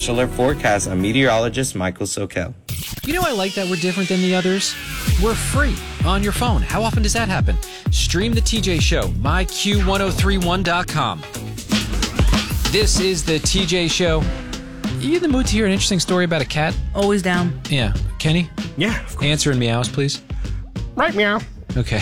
Alert forecast. I'm meteorologist Michael Sokel. You know, I like that we're different than the others. We're free on your phone. How often does that happen? Stream the TJ Show, myq1031.com. This is the TJ Show. Are you in the mood to hear an interesting story about a cat? Always down. Yeah. Kenny? Yeah, of course. Answer in meows, please. Right, meow. Okay.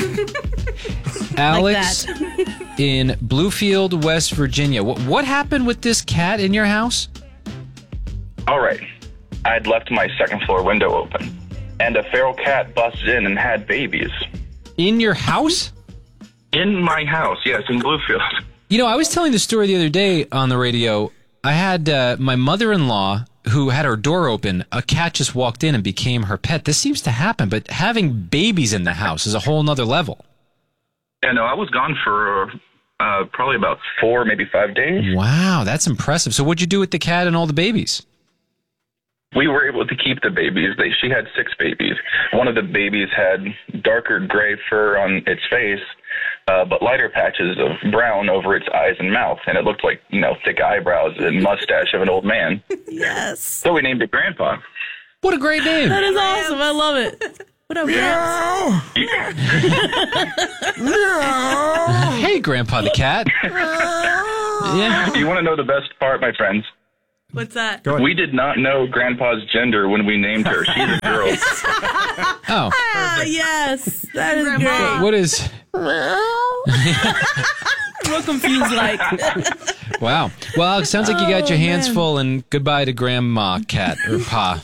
Alex in Bluefield, West Virginia. What happened with this cat in your house? All right. I'd left my second floor window open, and a feral cat busted in and had babies. In your house? In my house, yes, in Bluefield. You know, I was telling the story the other day on the radio. I had my mother-in-law who had her door open. A cat just walked in and became her pet. This seems to happen, but having babies in the house is a whole nother level. Yeah, no, I was gone for probably about 4, maybe 5 days. Wow, that's impressive. So what'd you do with the cat and all the babies? We were able to keep the babies. She had 6 babies. One of the babies had darker gray fur on its face, but lighter patches of brown over its eyes and mouth. And it looked like, thick eyebrows and mustache of an old man. Yes. So we named it Grandpa. What a great name. That is awesome. I love it. What up, Meow. Meow. Hey, Grandpa the cat. Yeah. You want to know the best part, my friends? What's that? Go ahead. We did not know Grandpa's gender when we named her. She's a girl. Oh. Ah, yes. That is great. What is... Real confused, like. Wow. Well, it sounds like you got your hands full, and goodbye to Grandma Cat or Pa.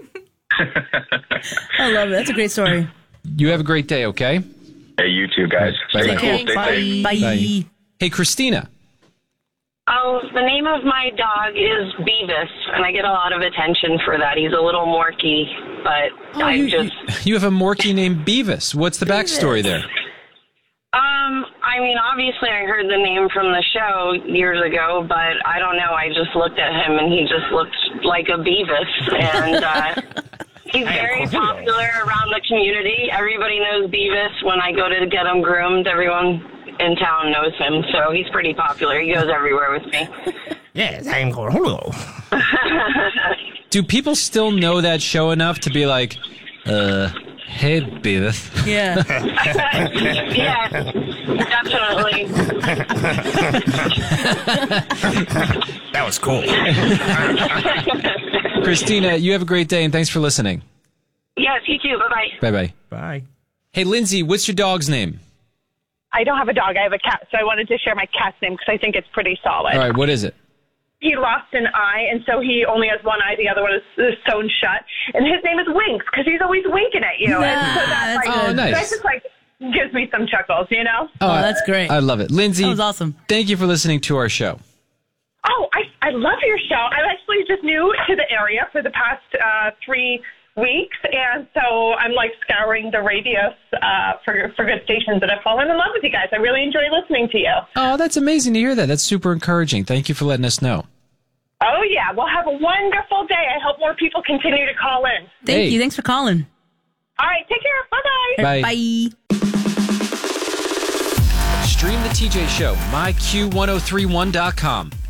I love it. That's a great story. You have a great day, okay? Hey, you two guys. Bye. Stay Bye. cool. Stay safe. Bye. Bye. Hey, Christina. Oh, the name of my dog is Beavis, and I get a lot of attention for that. He's a little morky, but You have a Morky named Beavis. What's the backstory there? Obviously I heard the name from the show years ago, but I don't know. I just looked at him, and he just looked like a Beavis, and he's very popular around the community. Everybody knows Beavis. When I go to get him groomed, everyone in town knows him, so he's pretty popular. He goes everywhere with me. Yes, I'm going hello. Do people still know that show enough to be like, hey, Beavis? Yeah. Yeah, definitely. That was cool. Christina, you have a great day, and thanks for listening. Yes, you too. Bye-bye. Bye-bye. Bye. Hey, Lindsay, what's your dog's name? I don't have a dog. I have a cat, so I wanted to share my cat's name because I think it's pretty solid. All right, what is it? He lost an eye, and so he only has one eye. The other one is sewn shut. And his name is Winks because he's always winking at you. And so that's nice. That just gives me some chuckles, Oh, that's great. I love it. Lindsay, That was awesome. Thank you for listening to our show. Oh, I love your show. I'm actually just new to the area for the past 3 weeks, and so I'm scouring the radios for good stations, and I've fallen in love with you guys. I really enjoy listening to you. Oh, that's amazing to hear that. That's super encouraging. Thank you for letting us know. Oh, yeah. Well, have a wonderful day. I hope more people continue to call in. Thank you. Thanks for calling. All right. Take care. Bye-bye. Bye. Bye. Stream the TJ Show, myq1031.com.